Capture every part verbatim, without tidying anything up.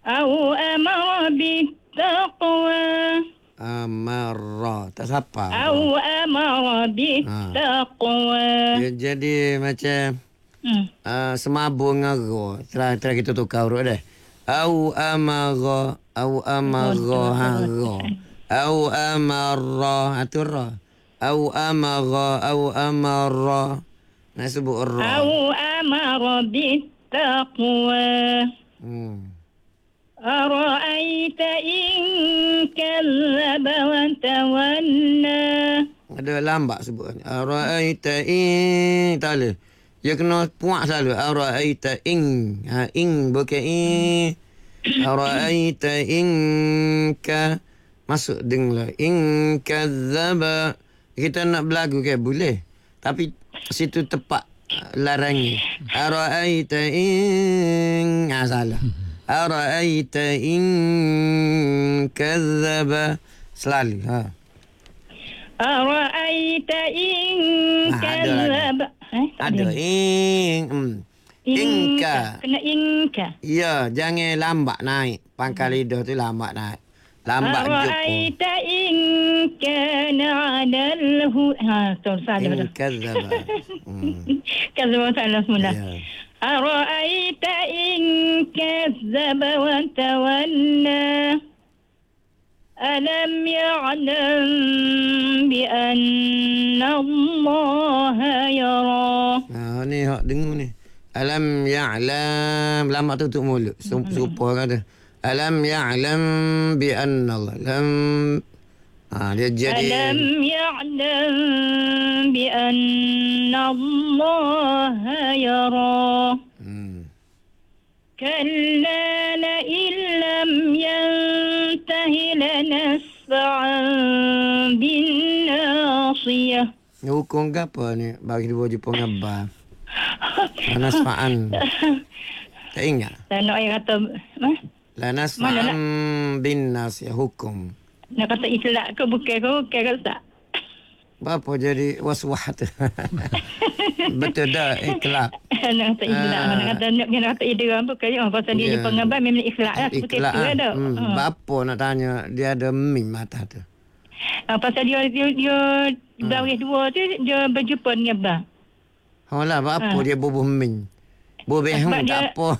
أو أمر بالتقوى Amara. Tak siapa. أو أمر بالتقوى. Ya, jadi macam Hmm. uh, semabung dengan ra. Try, try kita tukar urut dah. Au amara. Au amara. Ha, ra. Au amara. Ha, tu ra. Au amara. Au amara. Nak sebut ra. أو أمر بالتقوى Hmm. أرأيت إن كذب وتولى. Ada lambat sebut. Ara'aita in. Tak boleh. Dia kena puak selalu. Ara'aita in. Ha, in bukan in. Ara'aita in ka. Masuk dengar. In kazzaba. Kita nak berlagu ke? Boleh. Tapi situ tepat larangi. Ara'aita in. Ha, salah. Ara'aita in kazzaba. Selalu. Ha. أرأيت إن Ah, ada كذب. Eh, tak Ada. boleh. In. Hmm. Inka. Kena inka. Ya, jangan lambat naik. Pangkal lidah tu lambat naik. Lambat jumpa. أرأيت إن كان على الهدى. ها تقول صادق. In kazzaba. Hmm. كذب وتولى semula. Ya. أرأيت إن كذب وتولى ألم يعلم بأن الله يرى. Ha, ni hak dengar ni. Alam ya'lam. Lama tutup mulut. Sup- Supaya kata. Alam ya'lam bi anna Allah. Lam. Ha, dia jadi. ألم يعلم بأن الله يرى Hmm. كلا لئن لم ينته لنسفعا بالناصية. Hukum ke apa ni? Bagi dua Jepun abang. Lanasfa'an. Tak ingat? Dan nak yang kata eh? Lanasfa'an bin nas ya hukum. Nak kata ikhlas ke bukan ke bukan ke tak? Apa jadi waswah tu? Betul dah ikhlas. Nak kata ikhlas. Ah. Nak kata nak kata idram bukan ya. Pasal dia Ya. ni pengabar memang ikhlas lah. Seperti Ikhlas. itu lah dah. Hmm. Ha. Bapa nak tanya dia ada mim mata tu. Ah, pasal dia dia dia Hmm. baris dua tu dia berjumpa dengan abang. Holah bapa Ah. dia bubuh min. Bubuh Sebab hang dia- tak apa.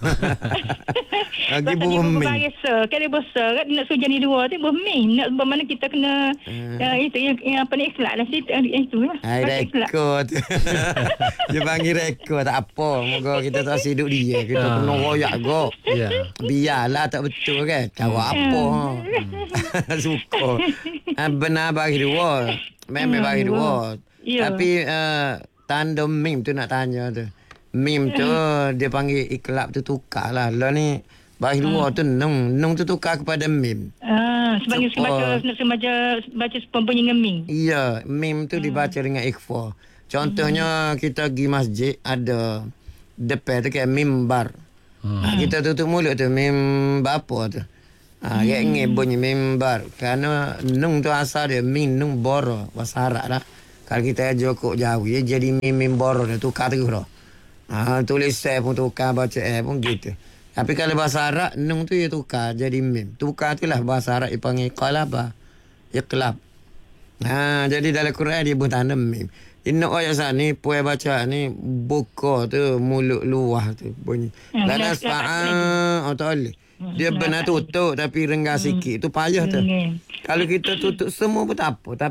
Lagi Pasal bubuh dia min. berbaris kan dia besar kan nak suruh jadi dua tu bermin. Nak bermakna kita kena Ah. uh, itu yang, yang apa ni ikhlas lah situ itu lah. Hai Pasal ikhlas. rekod tu. Dia panggil rekod tak apa. Moga kita tak siduk dia. Kita Ah. kena royak go. Ya. Biarlah tak betul kan. Cara apa. ha? Suka. Ha, benar bagi dua. Memang Hmm, bagi dua. dua. Ya. Tapi uh, tanda meme tu nak tanya tu. Meme tu dia panggil iklab tu tukar lah. Lah ni bagi dua tu nung. Nung tu tukar kepada meme. Ah, sebagai Cepat. sembaca nak sembaca baca pembunyi ngeming. Iya, meme tu dibaca dengan ikhfa. Contohnya kita pergi masjid ada depan tu kayak mimbar. Ha, kita tutup mulut tu mimbar apa tu. Ha, kayak ni bunyi mimbar. Kerana nung tu asal dia min nung boro bahasa Arab lah. Kalau kita jokok jauh dia jadi mim mimbar dia tukar terus dah. Ha, tulis saya pun tukar baca eh pun gitu. Tapi kalau bahasa Arab nung tu dia tukar jadi mim. Tukar tu lah bahasa Arab dia panggil qalaba. Iqlab. Ha, jadi dalam Quran dia pun tanda mim. Inna ayat sana ni puai baca ni buka tu mulut luah tu bunyi. Hmm, La dah- nasfa'a oh tak boleh. Dia benar tutup tapi renggang sikit tu payah tu. Hmm. Kalau kita tutup semua pun tak apa.